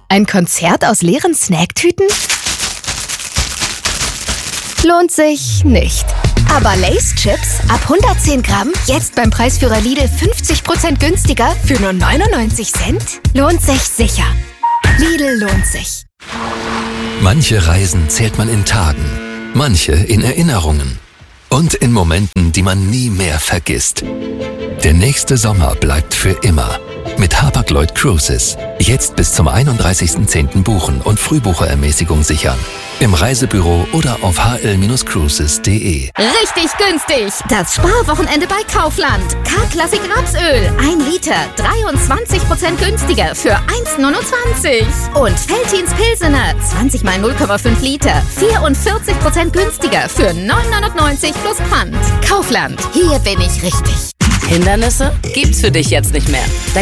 Ein Konzert aus leeren Snacktüten? Lohnt sich nicht. Aber Lay's Chips ab 110 Gramm, jetzt beim Preisführer Lidl 50% günstiger für nur 99 Cent? Lohnt sich sicher. Lidl lohnt sich. Manche Reisen zählt man in Tagen, manche in Erinnerungen und in Momenten, die man nie mehr vergisst. Der nächste Sommer bleibt für immer. Mit Hapag-Lloyd Cruises. Jetzt bis zum 31.10. buchen und Frühbucherermäßigung sichern. Im Reisebüro oder auf hl-cruises.de. Richtig günstig! Das Sparwochenende bei Kaufland. K-Klassik Rapsöl. 1 Liter. 23% günstiger für 1,29. Und Veltins Pilsener. 20 mal 0,5 Liter. 44% günstiger für 9,99 plus Pfand. Kaufland. Hier bin ich richtig. Hindernisse gibt's für dich jetzt nicht mehr.